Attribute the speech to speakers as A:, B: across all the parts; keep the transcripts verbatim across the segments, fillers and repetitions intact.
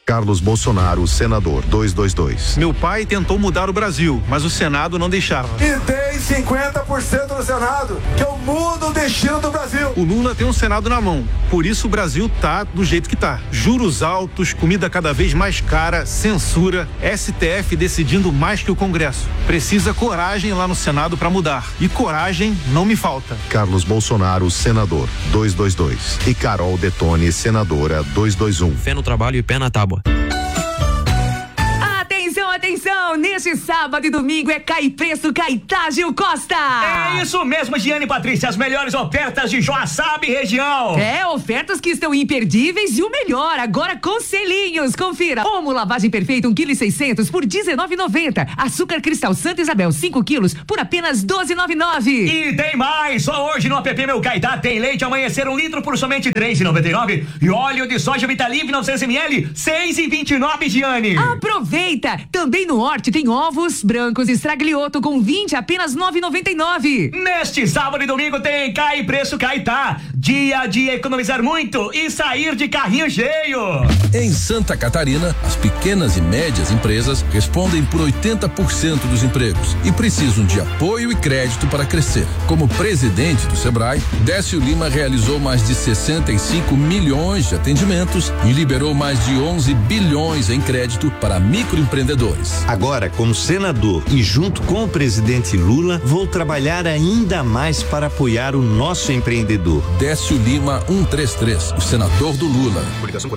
A: Carlos Bolsonaro, senador, duzentos e vinte e dois.
B: Meu pai tentou mudar o Brasil, mas o Senado não deixava.
C: E tem cinquenta por cento no Senado, que eu mudo o destino do Brasil.
B: O Lula tem um Senado na mão, por isso o Brasil tá do jeito que tá. Juros altos, comida cada vez mais cara, censura, S T F decidindo mais que o Congresso. Precisa coragem lá no Senado para mudar. E coragem não me falta.
A: Carlos Bolsonaro, senador, duzentos e vinte e dois. E Carol Detone, senadora, duzentos e vinte e um.
D: Fé no trabalho e pé na tábua.
E: Atenção, neste sábado e domingo é Cai Preço, Caetá, Gil Costa.
F: É isso mesmo, Giane e Patrícia, as melhores ofertas de Joaçaba e região.
E: É, ofertas que estão imperdíveis e o melhor, agora com selinhos. Confira, Omo lavagem perfeita, um quilo e seiscentos por dezenove e noventa. Açúcar Cristal Santa Isabel, cinco quilos por apenas doze e noventa e nove.
F: E tem mais, só hoje no app Meu Caetá tem leite Amanhecer um litro por somente três e noventa e nove e óleo de soja Vitalive novecentos mililitros, seis e vinte e nove, Giane.
E: Aproveita! Também no Horti tem ovos brancos Estraglioto com vinte, apenas nove e noventa e nove.
F: Neste sábado e domingo tem Cai Preço Caetá. Dia a dia economizar muito e sair de carrinho cheio.
G: Em Santa Catarina, as pequenas e médias empresas respondem por oitenta por cento dos empregos e precisam de apoio e crédito para crescer. Como presidente do Sebrae, Décio Lima realizou mais de sessenta e cinco milhões de atendimentos e liberou mais de onze bilhões em crédito para microempreendedores.
H: Agora, como senador e junto com o presidente Lula, vou trabalhar ainda mais para apoiar o nosso empreendedor.
G: Décio Lima cento e trinta e três, o senador do Lula.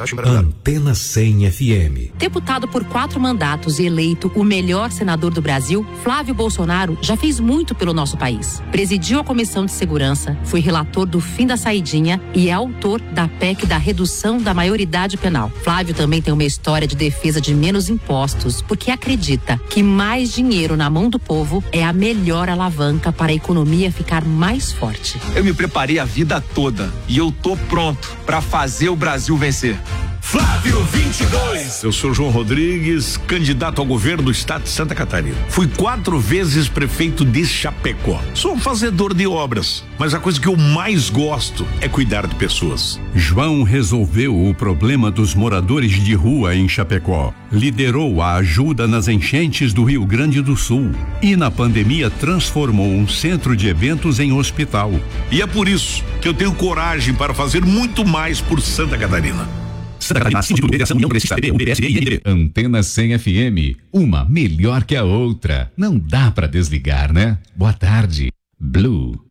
I: Antena cem F M.
J: Deputado por quatro mandatos e eleito o melhor senador do Brasil, Flávio Bolsonaro já fez muito pelo nosso país. Presidiu a Comissão de Segurança, foi relator do fim da saidinha e é autor da P E C da redução da maioridade penal. Flávio também tem uma história de defesa de menos impostos, porque acredita que mais dinheiro na mão do povo é a melhor alavanca para a economia ficar mais forte.
K: Eu me preparei a vida toda e eu tô pronto para fazer o Brasil vencer.
L: Flávio vinte e dois. Eu sou João Rodrigues, candidato ao governo do estado de Santa Catarina. Fui quatro vezes prefeito de Chapecó. Sou um fazedor de obras, mas a coisa que eu mais gosto é cuidar de pessoas.
M: João resolveu o problema dos moradores de rua em Chapecó. Liderou a ajuda nas enchentes do Rio Grande do Sul e na pandemia transformou um centro de eventos em hospital.
L: E é por isso que eu tenho coragem para fazer muito mais por Santa Catarina.
N: Santa Catarina, Sindicato de Federação, União Progressista, P B, U B S D e N D B. Antena cem F M, uma melhor que a outra. Não dá pra desligar, né? Boa tarde, Blue.